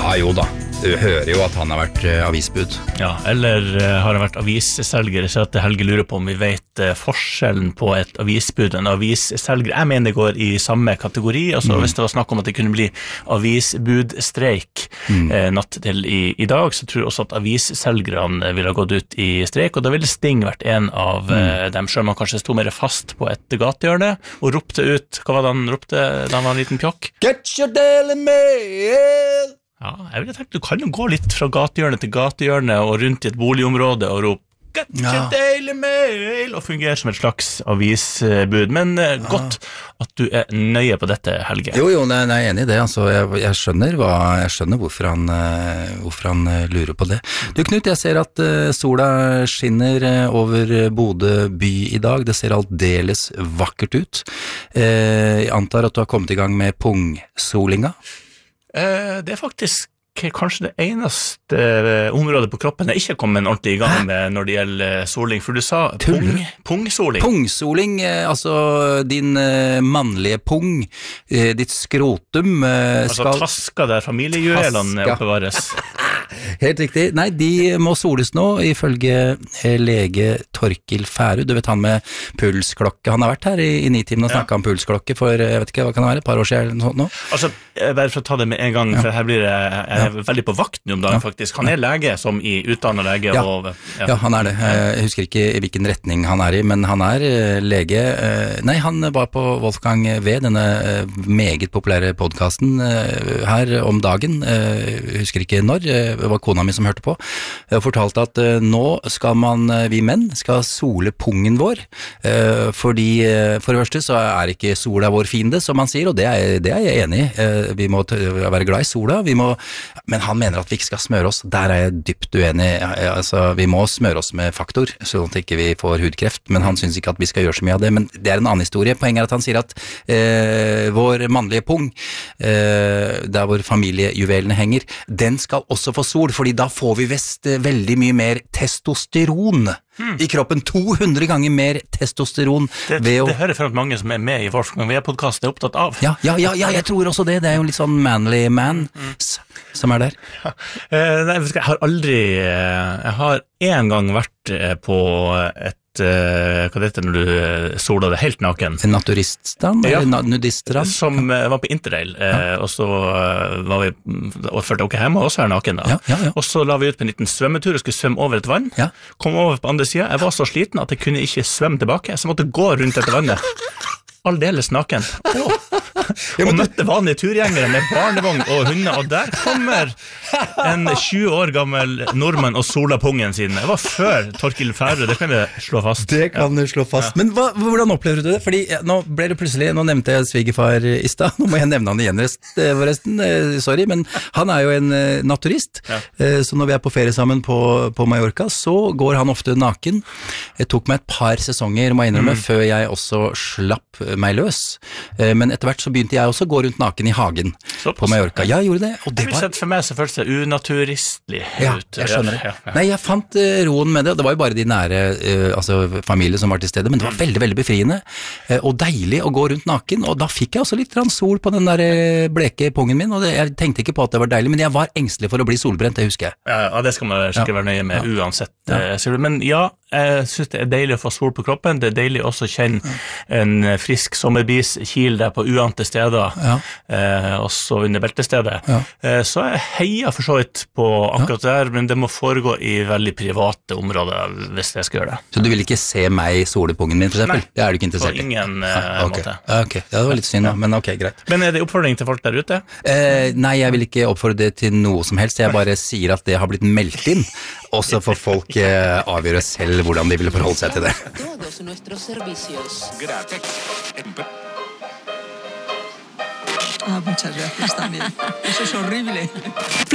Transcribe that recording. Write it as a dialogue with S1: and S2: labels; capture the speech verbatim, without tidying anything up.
S1: Ja, jo da. Du hører jo at han har vært uh, avisbud.
S2: Ja, eller uh, har han vært avisselger, så at Helge lurer på om vi vet uh, forskjellen på et avisbud og en avisselger. Jeg mener det går i samme kategori, altså mm. hvis det var snakk om at det kunne bli avisbudstreik mm. uh, natt til i, i dag, så tror jeg også at avisselgerne ville ha gått ut i streik, og da ville Sting vært en av uh, mm. dem, selv om han kanskje stod mer fast på et gatehjørne, og ropte ut, hva var det han ropte da han var en liten pjokk?
S1: Get your Daily Mail!
S2: Ja, jeg ville tenkt, du kan jo gå litt fra gatehjørne til gatehjørne og rundt i et boligområde og rope Get ja. your Daily Mail og fungere som et slags avisbud, men uh, ja. godt at du er nøye på dette, Helge.
S1: Jo, jo, nei, nei, jeg er enig i det, altså, jeg, jeg skjønner, hva, jeg skjønner hvorfor, han, uh, hvorfor han uh, lurer på det. Du, Knut, jeg ser at uh, sola skinner uh, over Bodø by i dag, det ser aldeles vakkert ut. Uh, jeg antar at du har kommet i gang med pungsolinga?
S2: Det er faktisk kanskje det eneste området på kroppen jeg ikke kom en ordentlig i gang med når det gjelder soling, for du sa pung, pungsoling.
S1: Pungsoling, altså din mannlige pung, ditt skrotum skal...
S2: Altså taska der familiejuelene oppbevares.
S1: Helt riktig. Nei, de må soles nå, ifølge lege Torkil Færud. Du vet han med pulsklokke. Han har vært her i, i nitimen og snakket ja. om pulsklokke for, jeg vet ikke, hva kan det være, et par år siden eller noe sånt nå?
S2: Altså, bare for å ta det med en gang, ja. for her blir jeg, jeg er ja. veldig på vakt nå om dagen, ja. faktisk. Han er lege som i utdannet lege.
S1: Ja.
S2: Og,
S1: ja. ja, han er det. Jeg husker ikke hvilken retning han er i, men han er lege. Nei, han var på Wolfgang V, denne meget populære podcasten her om dagen. Jeg husker ikke når, det var kona mi som hørte på, og fortalte at uh, nå skal man, uh, vi menn, skal sole pungen vår, uh, fordi uh, for det første så er ikke sola vår fiende, som man sier, og det er, det er jeg enig i. Uh, vi må være glad i sola, vi må, men han mener at vi ikke skal smøre oss. Der er jeg dypt uenig. Uh, altså, vi må smøre oss med faktor, sånn at ikke vi får hudkreft, men han synes ikke at vi skal gjøre så mye av det, men det er en annen historie. Poenget er at han sier at uh, vår mannlige pung, uh, der hvor familiejuvelene henger, den skal også få sol, fordi da får vi vest veldig mye mer testosteron hmm. i kroppen, to hundre ganger mer testosteron.
S2: Det,
S1: ved å...
S2: det hører fra at mange som er med i Wolfgang V-podcast er opptatt av.
S1: Ja, ja, ja, ja, jeg tror også det. Det er jo litt sånn manly man hmm. som er der.
S2: Ja. Eh, nei, jeg har aldri, jeg har en gang vært på et Uh, hva det heter når du sola det helt naken?
S1: En naturiststand?
S2: Ja,
S1: eller nudiststrand?
S2: Som uh, var på Interrail, uh, ja. og så uh, var vi og følte ok, hjemme også være naken da.
S1: Ja, ja, ja.
S2: Og så la vi ut på en liten svømmetur og skulle svømme over et vann.
S1: Ja.
S2: Kom over på andre siden. Jeg var så sliten at jeg kunne ikke svømme tilbake, så jeg måtte gå rundt etter vannet. Aldeles naken. Oh. Og møtte vanlige turgjengere med barnevogn og hunder, og der kommer en tjue år gammel nordmann og sola pungen sin. Det var før Torkil Færud, det kan vi slå fast.
S1: Det kan du slå fast. Ja. Men hva, hvordan opplever du det? Fordi nå ble det plutselig, nå nevnte jeg svigerfar i stad, nå må jeg nevne han igjen forresten, sorry, men han er jo en naturist, ja. Så når vi er på ferie sammen på, på Mallorca, så går han ofte naken. Jeg tok meg et par sesonger, må jeg innrømme, mm. før jeg også slapp meg løs. Men etter hvert så begynte jeg også å gå rundt naken i hagen Såpass. På Mallorca. Ja, jeg gjorde det. Og det
S2: var... sett for meg så føltes det unaturistlig
S1: ja,
S2: ut.
S1: Jeg skjønner det.
S2: Ja, ja.
S1: Nei, jeg fant uh, roen med det, og det var jo bare de nære uh, altså, familie som var til stede, men det var veldig, veldig befriende uh, og deilig å gå rundt naken, og da fikk jeg også litt sol på den der uh, bleke pungen min, og det, jeg tenkte ikke på at det var deilig, men jeg var engstelig for å bli solbrent, det husker jeg.
S2: Ja, ja det skal man sikkert ja. være nøye med, ja. uansett. Ja. Uh, men ja, jeg synes det er deilig å få sol på kroppen, det er deilig også å kjenne en frisk sommerbis kil der på uante steder, ja. eh, også under beltestedet. Ja. Eh, så jeg heier for så vidt på akkurat ja. der, men det må foregå i veldig private områder hvis jeg skal gjøre det. Så
S1: du vil ikke se meg sole pungen min, for eksempel?
S2: Nei,
S1: det er du ikke interessert i?
S2: På ingen eh,
S1: ah, okay.
S2: måte.
S1: Ah, ok, ja, det var litt synd, ja. men ok, greit.
S2: Men er det oppfordring til folk der ute?
S1: Eh, nei, jeg vil ikke oppfordre det til noe som helst, jeg bare sier at det har blitt meldt inn, og så får folk eh, avgjøre selv hvordan de vil forholde seg til det.
S3: Todos nuestros servicios. Gracias. Ah, muchas gracias también. Eso es horrible.